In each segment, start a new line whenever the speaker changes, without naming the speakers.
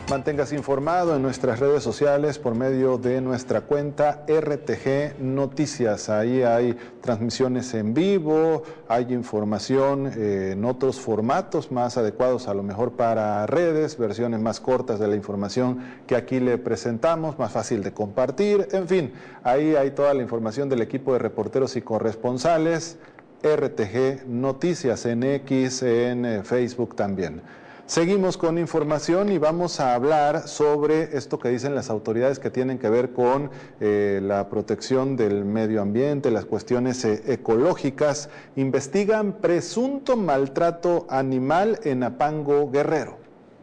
Manténgase informado en nuestras redes sociales por medio de nuestra cuenta RTG Noticias. Ahí hay transmisiones en vivo, hay información en otros formatos más adecuados a lo mejor para redes, versiones más cortas de la información que aquí le presentamos, más fácil de compartir. En fin, ahí hay toda la información del equipo de reporteros y corresponsales. RTG Noticias en X, en Facebook también. Seguimos con información y vamos a hablar sobre esto que dicen las autoridades que tienen que ver con la protección del medio ambiente, las cuestiones ecológicas. Investigan presunto maltrato animal en Apango, Guerrero.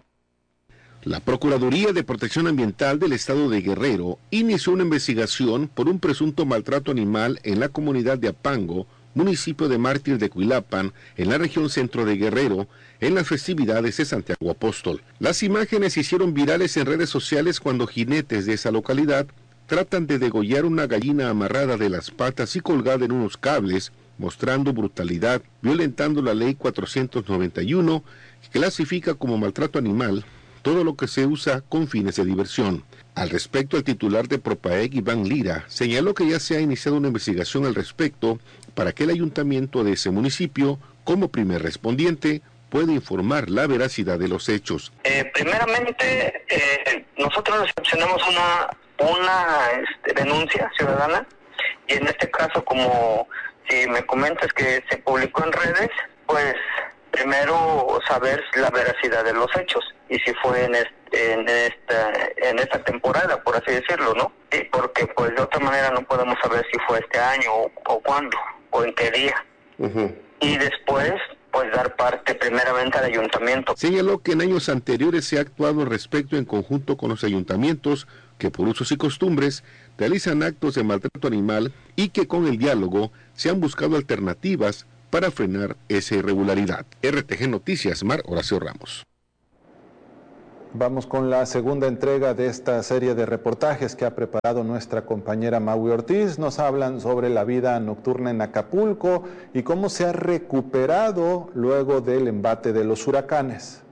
La Procuraduría de Protección Ambiental del Estado de Guerrero inició una investigación por un presunto maltrato animal en la comunidad de Apango, municipio de Mártir de Cuilapan, en la región centro de Guerrero, en las festividades de Santiago Apóstol. Las imágenes se hicieron virales en redes sociales cuando jinetes de esa localidad tratan de degollar una gallina amarrada de las patas y colgada en unos cables, mostrando brutalidad, violentando la ley 491, que clasifica como maltrato animal todo lo que se usa con fines de diversión. Al respecto, el titular de Propaeg, Iván Lira, señaló que ya se ha iniciado una investigación al respecto para que el ayuntamiento de ese municipio, como primer respondiente, pueda informar la veracidad de los hechos.
Primeramente, nosotros recepcionamos una denuncia ciudadana y en este caso, como si me comentas que se publicó en redes, pues primero saber la veracidad de los hechos y si fue en esta temporada, por así decirlo, ¿no? Sí, porque pues de otra manera no podemos saber si fue este año o cuándo o en qué día. Y después pues dar parte primeramente al ayuntamiento.
Señaló que en años anteriores se ha actuado al respecto en conjunto con los ayuntamientos que por usos y costumbres realizan actos de maltrato animal y que con el diálogo se han buscado alternativas para frenar esa irregularidad. RTG Noticias, Mar Horacio Ramos.
Vamos con la segunda entrega de esta serie de reportajes que ha preparado nuestra compañera Maui Ortiz. Nos hablan sobre la vida nocturna en Acapulco y cómo se ha recuperado luego del embate de los huracanes.